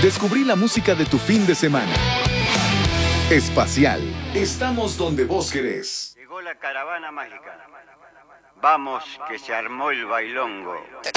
Descubrí la música de tu fin de semana. Espacial. Estamos donde vos querés. Llegó la caravana mágica. Vamos, que se armó el bailongo.